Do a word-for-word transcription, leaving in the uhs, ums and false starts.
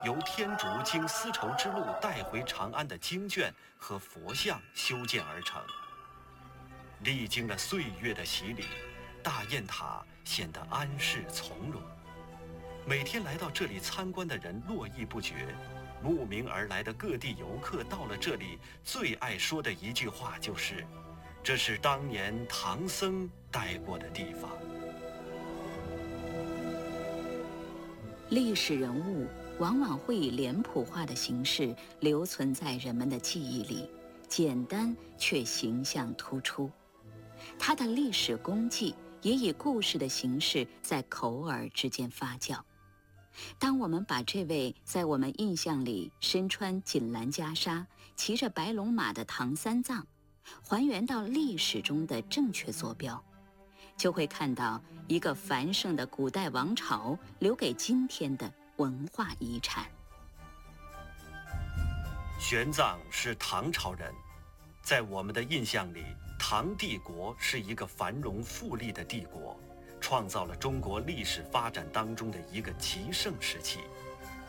由天竺经丝绸之路带回长安的经卷和佛像修建而成。历经了岁月的洗礼，大雁塔显得安适从容。每天来到这里参观的人络绎不绝，慕名而来的各地游客到了这里，最爱说的一句话就是：“这是当年唐僧待过的地方。” 历史人物往往会以脸谱化的形式留存在人们的记忆里，简单却形象突出。他的历史功绩也以故事的形式在口耳之间发酵。当我们把这位在我们印象里身穿锦蓝袈裟、骑着白龙马的唐三藏，还原到历史中的正确坐标，就会看到一个繁盛的古代王朝留给今天的文化遗产。 玄奘是唐朝人，在我们的印象里，唐帝国是一个繁荣富丽的帝国，创造了中国历史发展当中的一个极盛时期。